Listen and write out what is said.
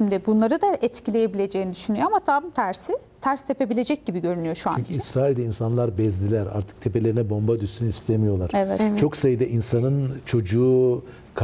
Şimdi bunları da etkileyebileceğini düşünüyor ama tam tersi, ters tepebilecek gibi görünüyor şu an Çünkü için. İsrail'de insanlar bezdiler. Artık tepelerine bomba düşsün istemiyorlar. Evet. Çok sayıda insanın çocuğu,